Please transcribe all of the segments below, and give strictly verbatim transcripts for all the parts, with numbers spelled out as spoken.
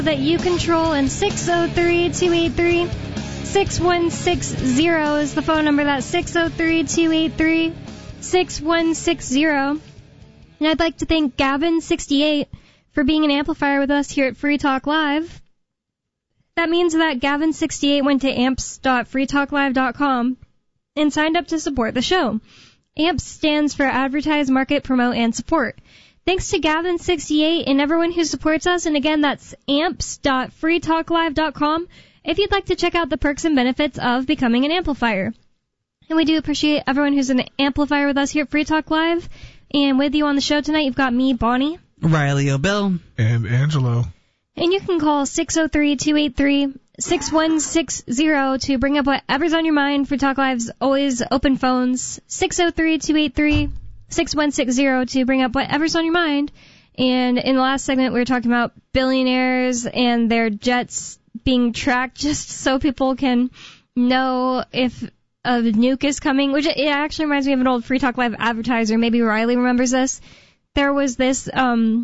That you control, and six oh three, two eight three, six one six zero is the phone number. That's six oh three, two eight three, six one six zero. And I'd like to thank Gavin sixty-eight for being an amplifier with us here at Free Talk Live. That means that Gavin sixty-eight went to amps dot free talk live dot com and signed up to support the show. AMPS stands for Advertise, Market, Promote, and Support. Thanks to Gavin sixty-eight and everyone who supports us. And again, that's amps dot free talk live dot com if you'd like to check out the perks and benefits of becoming an amplifier. And we do appreciate everyone who's an amplifier with us here at Free Talk Live. And with you on the show tonight, you've got me, Bonnie, Riley O'Bill, and Angelo. And you can call six oh three, two eight three, six one six zero to bring up whatever's on your mind. Free Talk Live's always open phones. six oh three, two eight three, six one six zero to bring up whatever's on your mind. And in the last segment, we were talking about billionaires and their jets being tracked just so people can know if a nuke is coming, which it actually reminds me of an old Free Talk Live advertiser. Maybe Riley remembers this. There was this um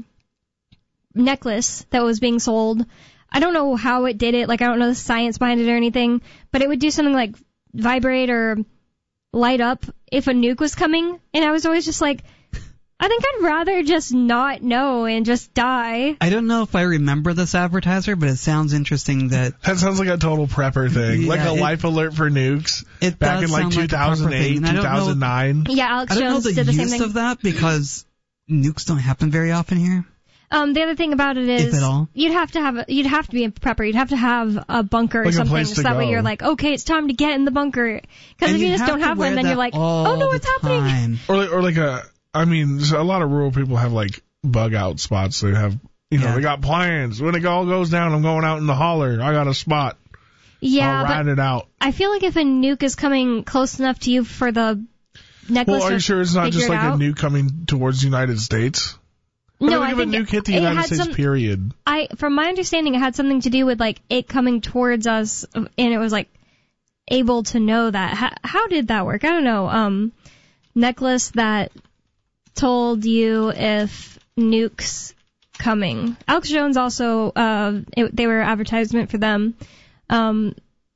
necklace that was being sold. I don't know how it did it. Like, I don't know the science behind it or anything, but it would do something like vibrate or light up if a nuke was coming. And I was always just like, I think I'd rather just not know and just die. I don't know if I remember this advertiser, but it sounds interesting that... That sounds like a total prepper thing. Yeah, like a it, life alert for nukes it back in like two thousand eight, like two thousand nine. Know, yeah, Alex I don't Jones know the did the use same thing. of that because nukes don't happen very often here. Um, the other thing about it is, if at all. you'd have to have, a, you'd have to be a prepper. You'd have to have a bunker like or something, so that go. way you're like, okay, it's time to get in the bunker. Because if you just don't have one, then you're like, oh no, what's happening? Or like, or like a, I mean, a lot of rural people have like bug out spots. They have, you know, yeah. they got plans. When it all goes down, I'm going out in the holler. I got a spot. Yeah, I'll ride it out. I feel like if a nuke is coming close enough to you for the necklace, well, are you sure it's not just like out? a nuke coming towards the United States? Or no, I think a nuke hit the United States, some, period. I, from my understanding, it had something to do with like it coming towards us, and it was like able to know that. How, how did that work? I don't know. Um, necklace that told you if nukes coming. Alex Jones also, uh, it, they were advertisement for them. Um,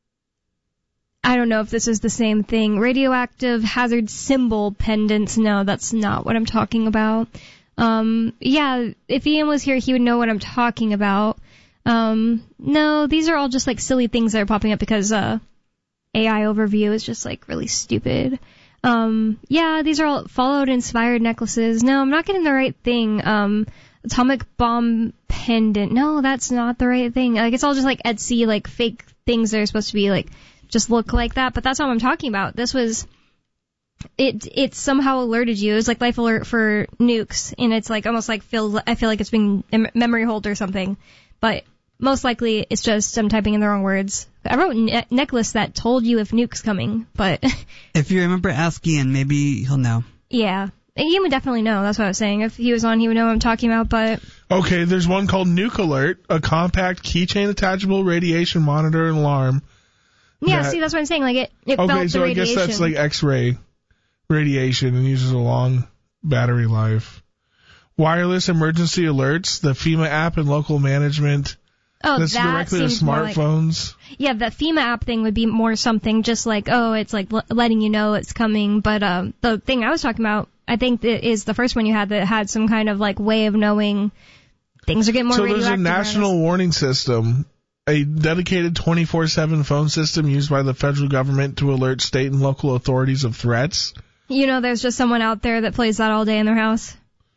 I don't know if this is the same thing. Radioactive hazard symbol pendants. No, that's not what I'm talking about. Um, yeah, if Ian was here, he would know what I'm talking about. Um, no, these are all just like silly things that are popping up because, uh, A I overview is just like really stupid. Um, yeah, these are all Fallout inspired necklaces. No, I'm not getting the right thing. Um, atomic bomb pendant. No, that's not the right thing. Like, it's all just like Etsy, like fake things that are supposed to be like, just look like that, but that's not what I'm talking about. This was, It it somehow alerted you. It was like life alert for nukes, and it's like almost like feel I feel like it's being a memory hold or something, but most likely it's just I'm typing in the wrong words. I wrote ne- necklace that told you if nuke's coming, but if you remember, ask Ian. Maybe he'll know. Yeah, Ian would definitely know. That's what I was saying. If he was on, he would know what I'm talking about. But okay, there's one called Nuke Alert, a compact keychain attachable radiation monitor and alarm. Yeah, that, see, that's what I'm saying. Like it, it okay, felt so the radiation. I guess that's like X-ray radiation and uses a long battery life. Wireless emergency alerts, the FEMA app and local management. Oh, that's that directly to seems more like, smartphones. yeah, the FEMA app thing would be more something just like, oh, it's like l- letting you know it's coming. But um, the thing I was talking about, I think that is the first one you had that had some kind of like way of knowing things are getting more so radioactive. So there's a national warning system, a dedicated twenty-four seven phone system used by the federal government to alert state and local authorities of threats. You know, there's just someone out there that plays that all day in their house.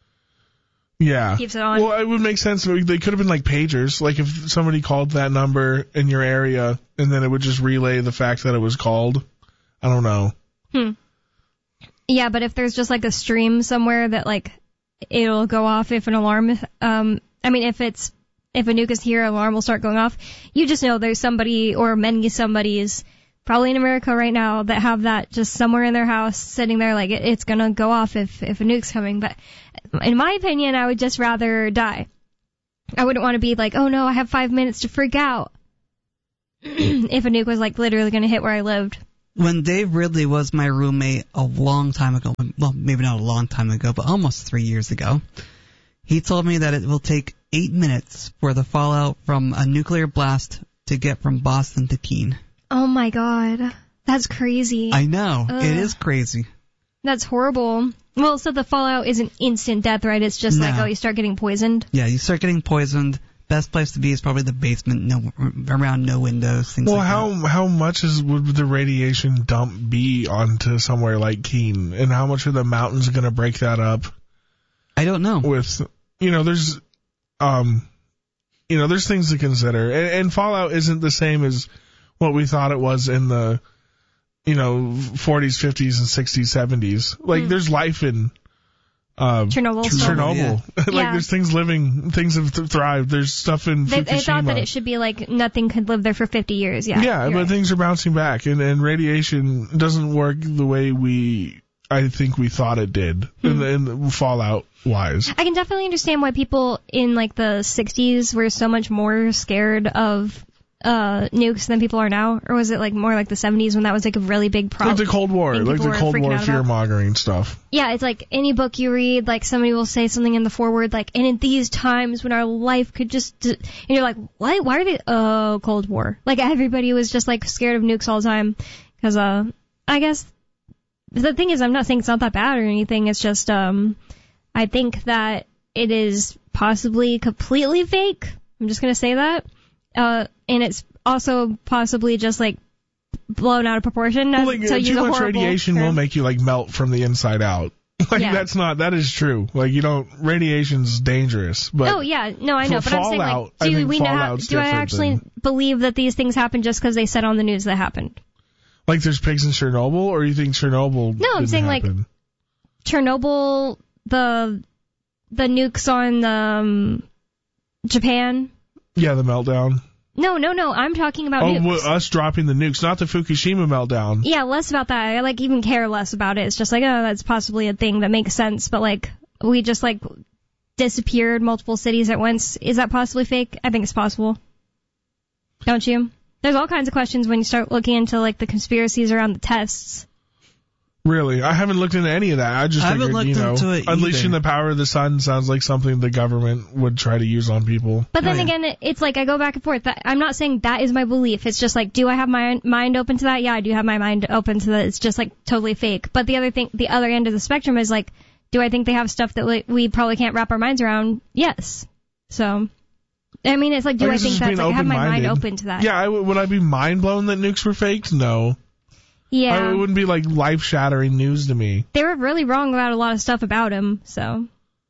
Yeah. Keeps it on. Well, it would make sense. They could have been like pagers. Like if somebody called that number in your area, and then it would just relay the fact that it was called. I don't know. Hmm. Yeah, but if there's just like a stream somewhere that like it'll go off if an alarm, um, I mean, if it's, if a nuke is here, alarm will start going off. You just know there's somebody or many somebodies probably in America right now that have that just somewhere in their house sitting there like it, it's going to go off if, if a nuke's coming. But in my opinion, I would just rather die. I wouldn't want to be like, oh no, I have five minutes to freak out if a nuke was like literally going to hit where I lived. When Dave Ridley was my roommate a long time ago, well, maybe not a long time ago, but almost three years ago, he told me that it will take eight minutes for the fallout from a nuclear blast to get from Boston to Keene. Oh my god. That's crazy. I know. Ugh. It is crazy. That's horrible. Well, so the fallout isn't instant death, right? It's just No. like, oh, you start getting poisoned. Yeah, you start getting poisoned. Best place to be is probably the basement, no, around no windows, things Well, like how that. how much is would the radiation dump be onto somewhere like Keene, and how much are the mountains going to break that up? I don't know. With you know, there's um, you know, there's things to consider, and, and fallout isn't the same as what we thought it was in the you know forties, fifties, and sixties, seventies. Like Mm. there's life in. Uh, Chernobyl. still. Chernobyl. like Yeah. there's things living, things have th- thrived. There's stuff in They, Fukushima. they thought that it should be like nothing could live there for fifty years. Yeah. Yeah, you're but right. things are bouncing back, and, and radiation doesn't work the way we, I think we thought it did, Hmm. in, the, in the fallout wise. I can definitely understand why people in like the sixties were so much more scared of uh nukes than people are now. Or was it like more like the seventies when that was like a really big Like problem? the Cold War, Think like people the were Cold freaking War out about? fear mongering stuff. Yeah, it's like any book you read, like somebody will say something in the foreword, like, and in these times when our life could just, d-, and you're like, what? Why are they? Oh, Cold War. Like everybody was just like scared of nukes all the time, because uh, I guess the thing is, I'm not saying it's not that bad or anything. It's just um, I think that it is possibly completely fake. I'm just gonna say that, uh, and it's also possibly just like blown out of proportion. Well, like, to use too a much horrible radiation term. will make you like melt from the inside out. Like Yeah. that's not, that is true. Like you don't, radiation's dangerous, but Oh yeah, no, I know, for but I'm saying fallout, like, I do think we know? How, fallout's do I different actually than- believe that these things happen just because they said on the news that happened? like there's pigs in Chernobyl, or you think Chernobyl No, I'm didn't saying, like, happen? Chernobyl, the the nukes on um, Japan. Yeah, the meltdown. No, no, no. I'm talking about Oh, nukes. well, us dropping the nukes, not the Fukushima meltdown. Yeah, less about that. I like even care less about it. It's just like, oh, that's possibly a thing that makes sense. But like, we just like disappeared multiple cities at once. Is that possibly fake? I think it's possible. Don't you? There's all kinds of questions when you start looking into like the conspiracies around the tests. Really? I haven't looked into any of that. I just I haven't figured, you looked know, into it unleashing either. the power of the sun sounds like something the government would try to use on people. But then Oh, yeah. again, it- it's like I go back and forth. That, I'm not saying that is my belief. It's just like, do I have my mind open to that? Yeah, I do have my mind open to that. It's just like totally fake. But the other thing, the other end of the spectrum is like, do I think they have stuff that we, we probably can't wrap our minds around? Yes. So, I mean, it's like, do I, guess think it's that's being like, I have my mind open-minded. open to that? Yeah, I w- would I be mind blown that nukes were faked? No. Yeah. I, it wouldn't be like life shattering news to me. They were really wrong about a lot of stuff about him, so.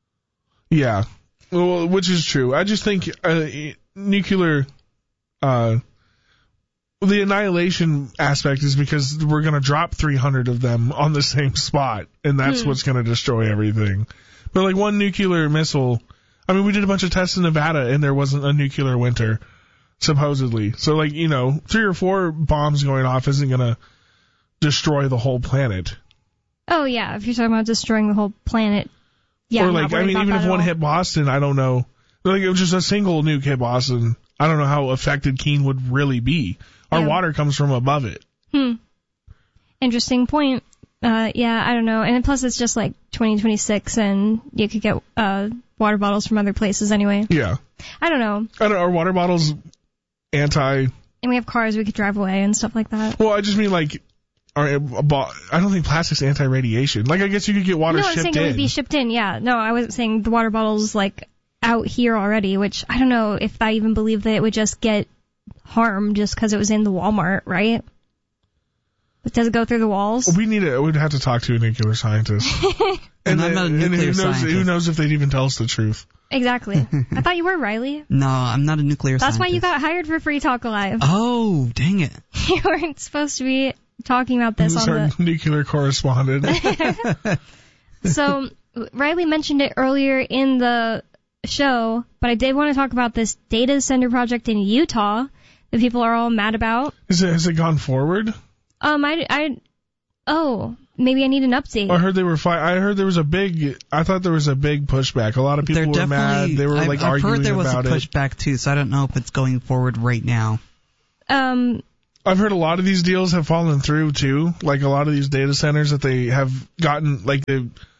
Yeah. Well, which is true. I just think uh, nuclear, uh, the annihilation aspect is because we're going to drop three hundred of them on the same spot, and that's Hmm. what's going to destroy everything. But like one nuclear missile, I mean, we did a bunch of tests in Nevada, and there wasn't a nuclear winter, supposedly. So like, you know, three or four bombs going off isn't going to destroy the whole planet. Oh yeah, if you're talking about destroying the whole planet. Yeah, or I'm not like, I worried mean, about even that if at one all. hit Boston, I don't know. Like, it was just a single nuke hit Boston. I don't know how affected Keene would really be. Our Yeah. water comes from above it. Hmm. Interesting point. Uh, yeah, I don't know. And plus it's just like twenty twenty-six and you could get, uh, water bottles from other places anyway. Yeah. I don't know. I don't, our water bottles anti. And we have cars we could drive away and stuff like that. Well, I just mean like, are, I don't think plastic's anti-radiation. Like, I guess you could get water no, I'm shipped saying in. it would be shipped in, yeah. No, I wasn't saying the water bottles like out here already, which I don't know if I even believe that it would just get harmed just because it was in the Walmart, right? But does it go through the walls? we need it. We'd have to talk to a nuclear scientist. And I'm not a and nuclear who knows, scientist. Who knows if they'd even tell us the truth? Exactly. I thought you were, Riley. No, I'm not a nuclear That's scientist. why you got hired for Free Talk Live. Oh, dang it. You weren't supposed to be talking about this Who's on our the... nuclear correspondent? So, Riley mentioned it earlier in the show, but I did want to talk about this data center project in Utah that people are all mad about. Is it, has it gone forward? Um, I, I, oh, maybe I need an update. I heard they were fi- I heard there was a big. I thought there was a big pushback. A lot of people They're were mad. definitely. They were I've, like I've arguing heard there was a about it. pushback too, so I don't know if it's going forward right now. Um, I've heard a lot of these deals have fallen through too. Like a lot of these data centers that they have gotten, like they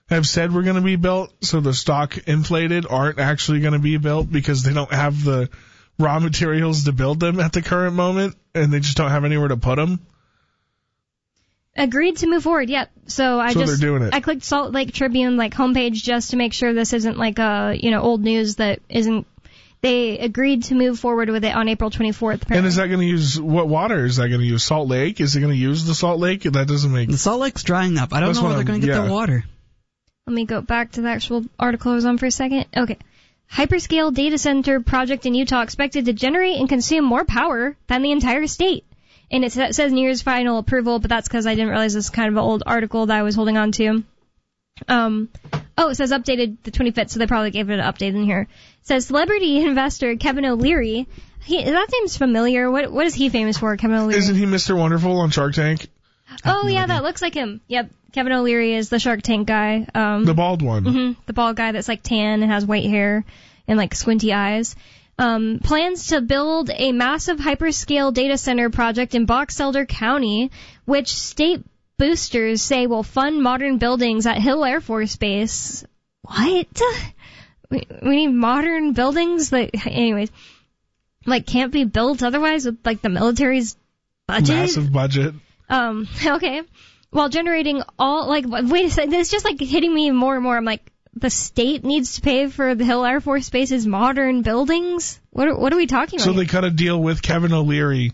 have said were going to be built, so the stock inflated aren't actually going to be built because they don't have the raw materials to build them at the current moment, and they just don't have anywhere to put them. Agreed to move forward. Yep. So I so just they're doing it. I clicked Salt Lake Tribune like homepage just to make sure this isn't like a you know old news that isn't. They agreed to move forward with it on April twenty-fourth. Apparently. And is that going to use what water is that going to use? Salt Lake? Is it going to use the Salt Lake? That doesn't make. The Salt Lake's drying up. I don't That's know where they're what going to I'm- get yeah. the water. Let me go back to the actual article I was on for a second. Okay. Hyperscale data center project in Utah expected to generate and consume more power than the entire state. And it sa- says nears final approval, but that's because I didn't realize this is kind of an old article that I was holding on to. Um, oh, it says updated the twenty-fifth, so they probably gave it an update in here. It says celebrity investor Kevin O'Leary. He, that name's familiar. What What is he famous for, Kevin O'Leary? Isn't he Mister Wonderful on Shark Tank? Oh, no yeah, idea. that looks like him. Yep. Kevin O'Leary is the Shark Tank guy. Um, The bald one. Mm-hmm. The bald guy that's like tan and has white hair and like squinty eyes. Um, plans to build a massive hyperscale data center project in Box Elder County, which state boosters say will fund modern buildings at Hill Air Force Base. What? We, we need modern buildings that, anyways, like can't be built otherwise with like the military's budget. Massive budget. Um, okay. While generating all, like, wait a second, it's just like hitting me more and more. I'm like, the state needs to pay for the Hill Air Force Base's modern buildings? What are, what are we talking So about? they cut a deal with Kevin O'Leary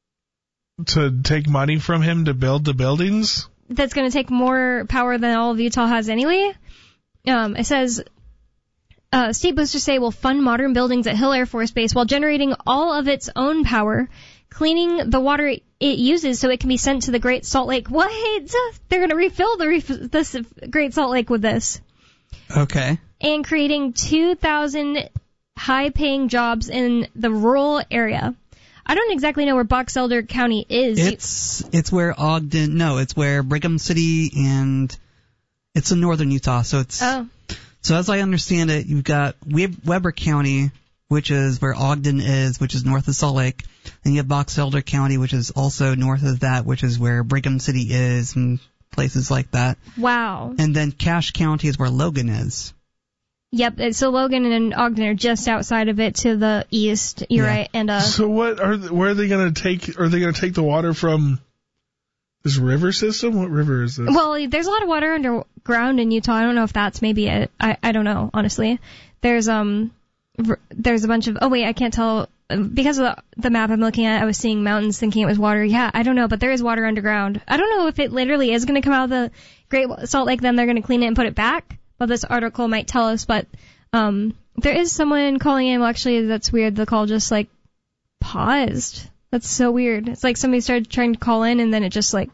to take money from him to build the buildings? That's going to take more power than all of Utah has anyway. Um, it says, uh, state boosters say will fund modern buildings at Hill Air Force Base while generating all of its own power, cleaning the water it uses so it can be sent to the Great Salt Lake. What? They're going to refill the ref- this Great Salt Lake with this. Okay. And creating two thousand high-paying jobs in the rural area. I don't exactly know where Box Elder County is. It's it's where Ogden. No, it's where Brigham City and it's in northern Utah. So it's Oh. so as I understand it, you've got Web- Weber County, which is where Ogden is, which is north of Salt Lake, and you have Box Elder County, which is also north of that, which is where Brigham City is and places like that. Wow. And then Cache County is where Logan is. Yep. So Logan and Ogden are just outside of it to the east. You're Yeah. right. And uh, So what are th- where are they going to take? Are they going to take the water from this river system? What river is this? well, there's a lot of water underground in Utah. I don't know if that's maybe it. I I don't know honestly. There's um r- there's a bunch of oh wait I can't tell because of the, the map I'm looking at. I was seeing mountains thinking it was water. Yeah, I don't know, but there is water underground. I don't know if it literally is going to come out of the Great Salt Lake. Then they're going to clean it and put it back. Well, this article might tell us, but um, there is someone calling in. Well, actually, that's weird. The call just like paused. That's so weird. It's like somebody started trying to call in and then it just like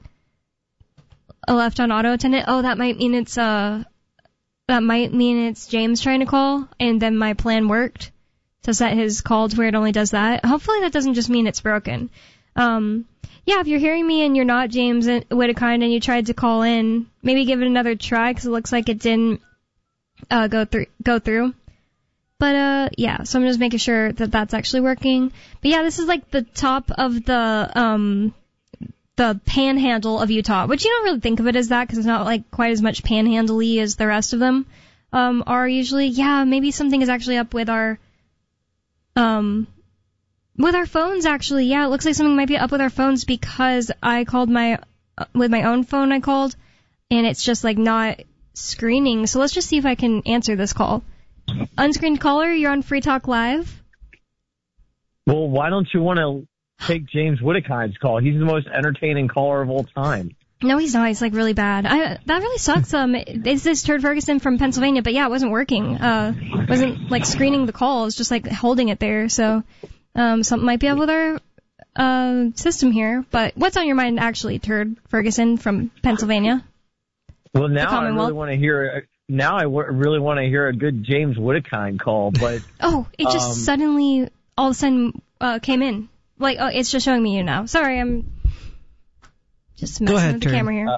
left on auto attendant. Oh, that might mean it's uh, that might mean it's James trying to call, and then my plan worked to set his call to where it only does that. Hopefully, that doesn't just mean it's broken. Um, yeah, if you're hearing me and you're not James Whittakind and you tried to call in, maybe give it another try because it looks like it didn't uh, go through. Go through. But uh, yeah, so I'm just making sure that that's actually working. But yeah, this is like the top of the um, the panhandle of Utah, which you don't really think of it as that because it's not like quite as much panhandle-y as the rest of them um, are usually. Yeah, maybe something is actually up with our um. With our phones, actually, yeah, it looks like something might be up with our phones because I called my, uh, with my own phone I called, and it's just like not screening. So let's just see if I can answer this call. Unscreened caller, you're on Free Talk Live. Well, why don't you want to take James Whittakind's call? He's the most entertaining caller of all time. No, he's not. He's like really bad. I, that really sucks. Um, is this Turd Ferguson from Pennsylvania? But yeah, it wasn't working. Uh, wasn't like screening the call. It was just like holding it there. So. Um, something might be up with our uh, system here. But what's on your mind, actually, Turd Ferguson from Pennsylvania? Well, now I really want to hear. Now I w- really want to hear a good James Whittakind call. But oh, it just um, suddenly all of a sudden uh, came in. Like, oh, it's just showing me you now. Sorry, I'm just messing ahead, with the Turd. camera here. Uh,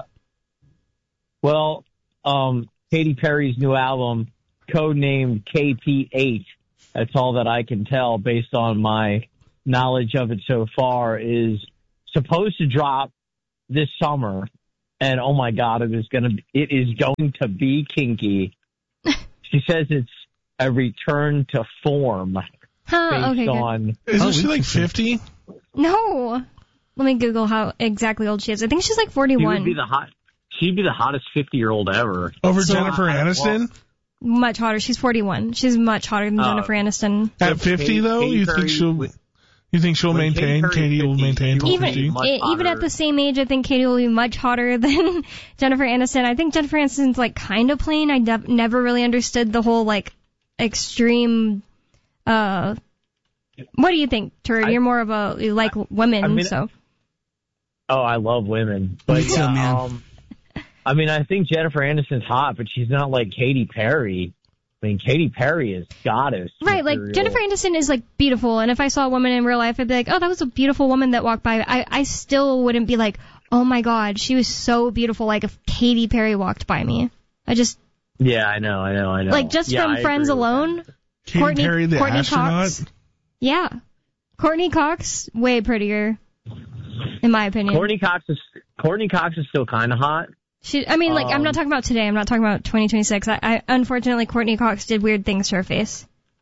well, um, Katy Perry's new album, codenamed K P eight. That's all that I can tell based on my knowledge of it so far, is supposed to drop this summer. and oh my God, it is gonna, it is going to be kinky. She says it's a return to form Huh, based okay, good. on. Isn't Oh, she like interesting. fifty? No. Let me Google how exactly old she is. I think she's like She would be forty-one. the hot. She'd be the hottest fifty-year-old ever. Over So, Jennifer I- Aniston? Much hotter. She's forty-one. She's much hotter than Oh. Jennifer Aniston. At If fifty, Katy- though? Katy You Perry think she'll... would- You think she'll When Katy maintain? Perry's Katie will fifty, maintain she will till Even be fifty? much e- even at hotter. the same age, I think Katie will be much hotter than Jennifer Aniston. I think Jennifer Aniston's like kind of plain. I ne- never really understood the whole like extreme. Uh, what do you think, Turd? I- You're more of a you like women, I mean, so Oh, I love women. But Me too, yeah, man. um, I mean, I think Jennifer Aniston's hot, but she's not like Katy Perry. I mean, Katy Perry is goddess. right. Like material. Jennifer Aniston is like beautiful, and if I saw a woman in real life, I'd be like, oh, that was a beautiful woman that walked by. I I still wouldn't be like, oh my God, she was so beautiful. Like if Katy Perry walked by me, I just Yeah, I know, I know, I know. like just Yeah, from I Friends agree with alone. that. Katy Courtney- Perry, the Courtney astronaut? Cox. Yeah. Courtney Cox, way prettier, in my opinion. Courtney Cox is Courtney Cox is still kind of hot. She, I mean, like, I'm Um, not talking about today. I'm not talking about twenty twenty-six. I, I, unfortunately, Courtney Cox did weird things to her face.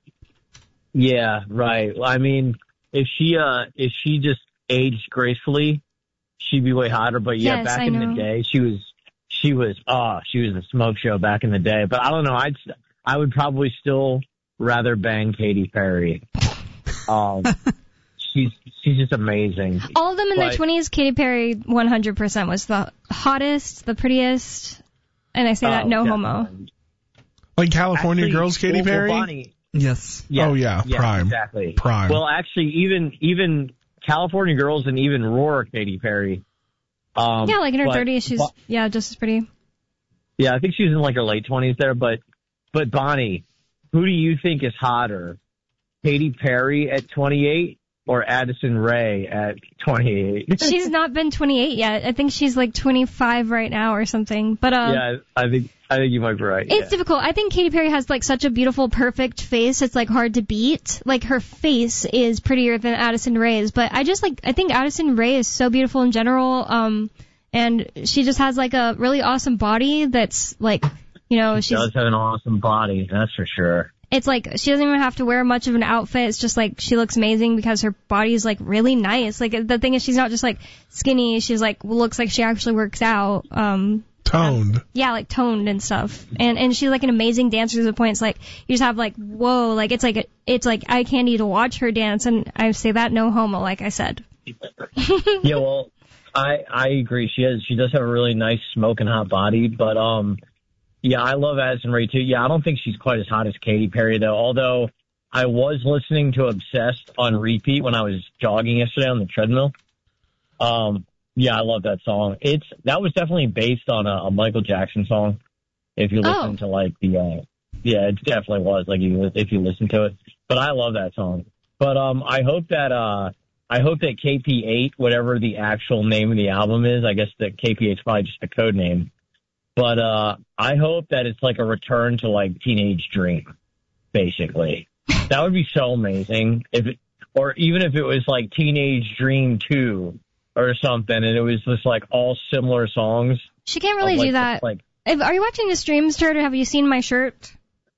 Yeah, right. I mean, if she uh if she just aged gracefully, she'd be way hotter. But yeah, Yes, back I in know. the day, she was she was uh she was a smoke show back in the day. But I don't know. I'd I would probably still rather bang Katy Perry. Um, she's she's just amazing. All of them in their But- twenties, Katy Perry one hundred percent was the hottest, the prettiest, and I say that Oh, no homo. definitely. Like California Actually, Girls, Katy well, well, Perry? Bonnie, Yes. Oh, yeah, prime. exactly. Prime. Well, actually, even even California Girls and even Roar, Katy Perry. Um, Yeah, like in her but- thirties, she's, but- yeah, just as pretty. yeah, I think she was in like her late twenties there. But but Bonnie, who do you think is hotter, Katy Perry at twenty-eight or Addison Rae at twenty-eight? She's not been twenty-eight yet. I think she's like twenty-five right now or something. But, um, yeah, I think I think you might be right. it's yeah. difficult. I think Katy Perry has like such a beautiful, perfect face. It's like hard to beat. Like her face is prettier than Addison Rae's, but I just like I think Addison Rae is so beautiful in general. Um, and she just has like a really awesome body that's like, you know, She she's does have an awesome body, that's for sure. it's like she doesn't even have to wear much of an outfit. It's just like she looks amazing because her body is like really nice. Like the thing is, she's not just like skinny. She's like looks like she actually works out. Um, Toned. yeah, like toned and stuff. And and she's like an amazing dancer to the point it's like you just have like whoa, like it's like it's like eye candy to watch her dance. And I say that no homo, like I said. Yeah, well, I I agree. She has she does have a really nice smoking hot body, but um, yeah, I love Addison Rae too. Yeah, I don't think she's quite as hot as Katy Perry though. Although I was listening to Obsessed on repeat when I was jogging yesterday on the treadmill. Um, yeah, I love that song. It's that was definitely based on a, a Michael Jackson song. If you listen Oh. to like the, uh, yeah, it definitely was like you if you listen to it. But I love that song. But um, I hope that uh. I hope that K P eight, whatever the actual name of the album is, I guess that K P eight is probably just a code name. But uh, I hope that it's like a return to like Teenage Dream, basically. That would be so amazing. If it, or even if it was like Teenage Dream two or something, and it was just like all similar songs. She can't really of, like, do that. Like, If, are you watching the streams, Turd, or have you seen my shirt?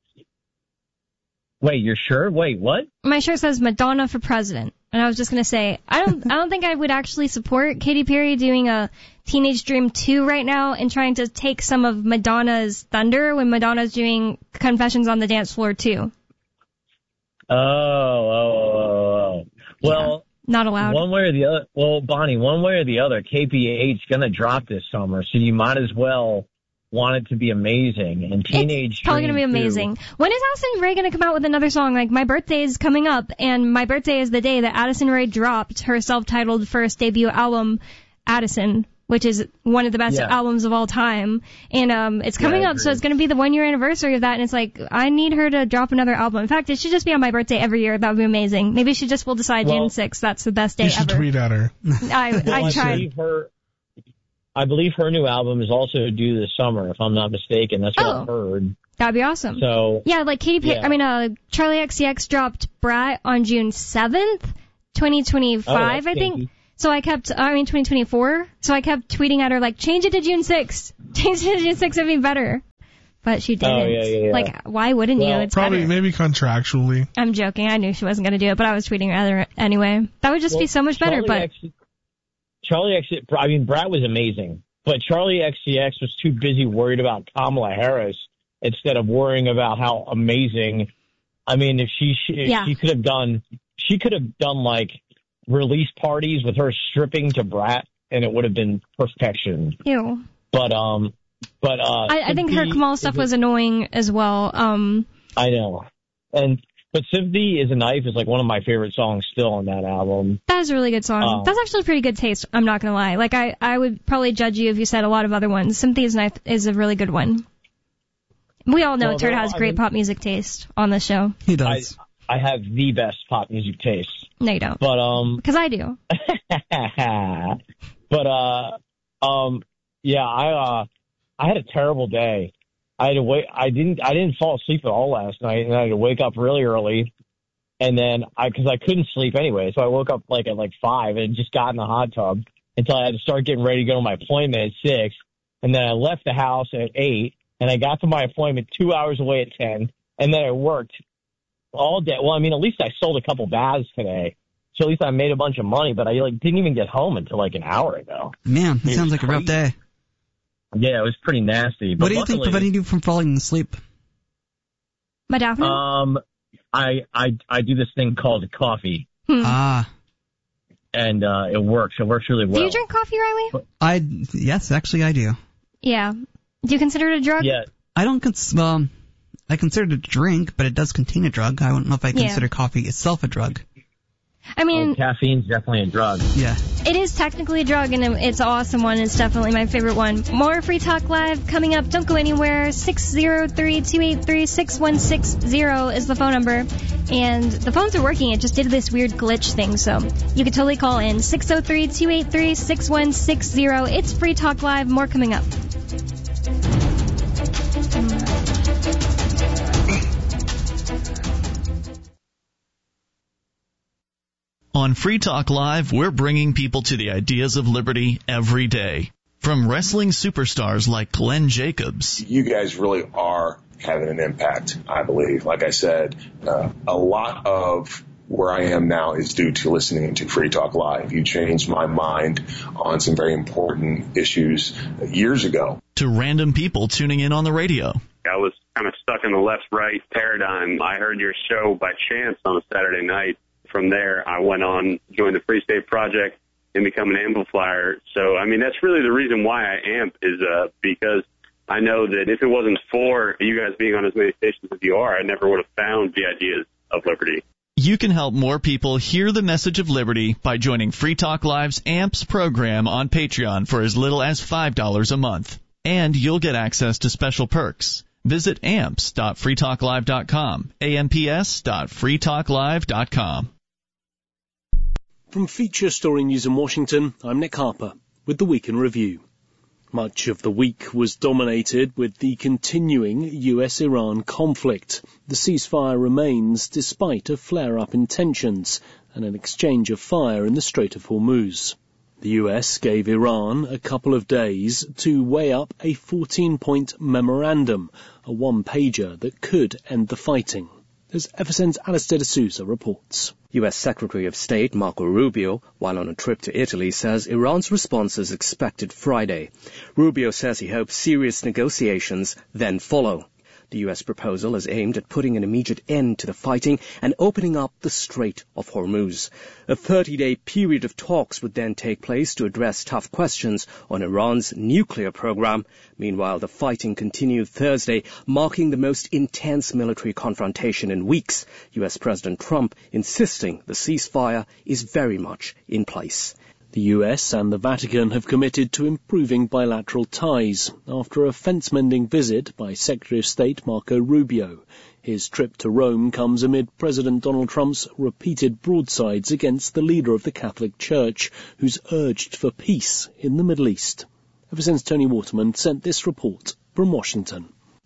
wait, you're sure? Wait, what? My shirt says Madonna for president. And I was just gonna say, I don't, I don't think I would actually support Katy Perry doing a Teenage Dream two right now and trying to take some of Madonna's thunder when Madonna's doing Confessions on the Dance Floor too. Oh, oh, oh, oh. Well. Not allowed. One way or the other, well, Bonnie, one way or the other, K P eight's gonna drop this summer, so you might as well want it to be amazing. And Teenage It's probably Dream gonna be two, amazing. When is Addison Rae gonna come out with another song? Like, my birthday is coming up, and my birthday is the day that Addison Rae dropped her self-titled first debut album, Addison, which is one of the best Yeah. albums of all time. And um, it's coming Yeah, I up, so agree. it's gonna be the one-year anniversary of that. And it's like, I need her to drop another album. In fact, it should just be on my birthday every year. That would be amazing. Maybe she just will decide Well, June sixth. That's the best day You should ever. tweet at her. I Well, I I tried. believe her. I believe her new album is also due this summer, if I'm not mistaken. That's what Oh. I've heard. That'd be awesome. So Yeah, like Katy Perry, Yeah. I mean, uh, Charlie X C X dropped Brat on June seventh, twenty twenty-five, Oh, I that's think. kinky. So I kept, I mean, twenty twenty-four. So I kept tweeting at her, like, change it to June sixth. Change it to June sixth would be better. But she didn't. Oh, yeah, yeah, yeah. Like, why wouldn't Well, you? It's Probably, better. maybe contractually. I'm joking. I knew she wasn't going to do it, but I was tweeting at her anyway. That would just Well, be so much better, Charlie but... X, Charlie X, I mean, Brat was amazing, but Charlie X C X was too busy worried about Kamala Harris instead of worrying about how amazing. I mean, if she she, if Yeah. she could have done, she could have done like release parties with her stripping to Brat, and it would have been perfection. Ew. But um, but uh, I, I think her Sympathy Kamal is stuff a- was annoying as well. Um, I know, and but Sympathy is a Knife is like one of my favorite songs still on that album. that is a really good song. Oh. That's actually pretty good taste, I'm not going to lie. Like, I, I would probably judge you if you said a lot of other ones. Sympathy's Knife is a really good one. We all know Well, Turd there- has I great mean- pop music taste on this show. He I does. I have the best pop music taste, No, you don't. but um. Because I do. but uh um yeah I uh I had a terrible day. I had to wait I didn't I didn't fall asleep at all last night, and I had to wake up really early, and then I because I couldn't sleep anyway, so I woke up like at like five and just got in the hot tub until I had to start getting ready to go to my appointment at six, and then I left the house at eight, and I got to my appointment two hours away at ten, and then I worked all day. Well, I mean, at least I sold a couple baths today. So at least I made a bunch of money, but I like didn't even get home until like an hour ago. Man, it It sounds was like a rough day. Yeah, it was pretty nasty. But What do you think luckily, prevented you from falling asleep? Modafinil? Um, I I I do this thing called coffee, Hmm. Ah, and uh, it works. It works really well. Do you drink coffee, Riley? I yes, actually I do. Yeah. Do you consider it a drug? Yeah. I don't cons- well, I consider it a drink, but it does contain a drug. I don't know if I Yeah. consider coffee itself a drug. I mean, Well, caffeine's definitely a drug. Yeah. it is technically a drug, and it's an awesome one. It's definitely my favorite one. More Free Talk Live coming up. Don't go anywhere. six zero three, two eight three, six one six zero is the phone number. And the phones are working. It just did this weird glitch thing, so you could totally call in. six zero three, two eight three, six one six zero. It's Free Talk Live. More coming up. On Free Talk Live, we're bringing people to the ideas of liberty every day. From wrestling superstars like Glenn Jacobs. You guys really are having an impact, I believe. Like I said, uh, a lot of where I am now is due to listening to Free Talk Live. You changed my mind on some very important issues years ago. To random people tuning in on the radio. I was kind of stuck in the left-right paradigm. I heard your show by chance on a Saturday night. From there, I went on, joined the Free State Project, and become an amplifier. So, I mean, that's really the reason why I amp is uh, because I know that if it wasn't for you guys being on as many stations as you are, I never would have found the ideas of liberty. You can help more people hear the message of liberty by joining Free Talk Live's AMPS program on Patreon for as little as five dollars a month. And you'll get access to special perks. Visit amps dot free talk live dot com, amps dot free talk live dot com. From Feature Story News in Washington, I'm Nick Harper with the Week in Review. Much of the week was dominated with the continuing U S Iran conflict. The ceasefire remains despite a flare-up in tensions and an exchange of fire in the Strait of Hormuz. The U S gave Iran a couple of days to weigh up a fourteen-point memorandum, a one-pager that could end the fighting. As F S N's Alistair D'Souza reports. U S Secretary of State Marco Rubio, while on a trip to Italy, says Iran's response is expected Friday. Rubio says he hopes serious negotiations then follow. The U S proposal is aimed at putting an immediate end to the fighting and opening up the Strait of Hormuz. A thirty-day period of talks would then take place to address tough questions on Iran's nuclear program. Meanwhile, the fighting continued Thursday, marking the most intense military confrontation in weeks. U S President Trump insisting the ceasefire is very much in place. The U S and the Vatican have committed to improving bilateral ties after a fence-mending visit by Secretary of State Marco Rubio. His trip to Rome comes amid President Donald Trump's repeated broadsides against the leader of the Catholic Church, who's urged for peace in the Middle East. Ever since Tony Waterman sent this report from Washington.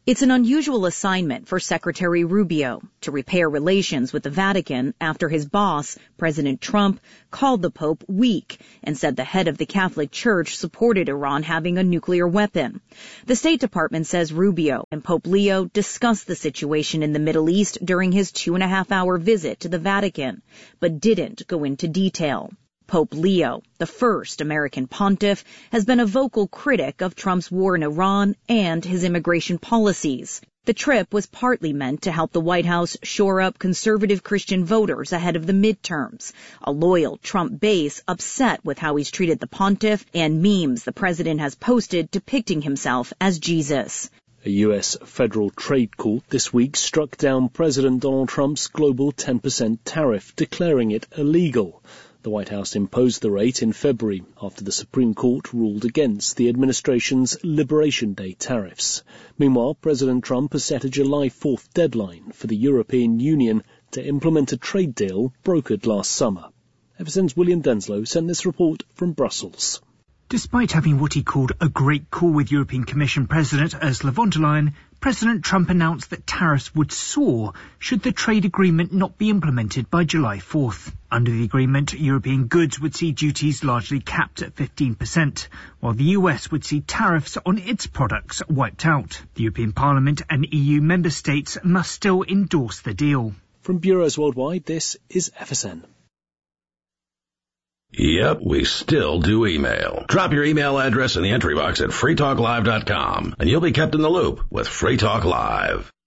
It's an unusual assignment for Secretary Rubio to repair relations with the Vatican after his boss, President Trump, called the Pope weak and said the head of the Catholic Church supported Iran having a nuclear weapon. The State Department says Rubio and Pope Leo discussed the situation in the Middle East during his two and a half hour visit to the Vatican, but didn't go into detail. Pope Leo, the first American pontiff, has been a vocal critic of Trump's war in Iran and his immigration policies. The trip was partly meant to help the White House shore up conservative Christian voters ahead of the midterms, a loyal Trump base upset with how he's treated the pontiff and memes the president has posted depicting himself as Jesus. A U S federal trade court this week struck down President Donald Trump's global ten percent tariff, declaring it illegal. The White House imposed the rate in February after the Supreme Court ruled against the administration's Liberation Day tariffs. Meanwhile, President Trump has set a July fourth deadline for the European Union to implement a trade deal brokered last summer. Everson's William Denslow sent this report from Brussels. Despite having what he called a great call with European Commission President Ursula von der Leyen, President Trump announced that tariffs would soar should the trade agreement not be implemented by July fourth. Under the agreement, European goods would see duties largely capped at fifteen percent, while the U S would see tariffs on its products wiped out. The European Parliament and E U member states must still endorse the deal. From Bureaus Worldwide, this is F S N. Yep, we still do email. Drop your email address in the entry box at free talk live dot com, and you'll be kept in the loop with Free Talk Live.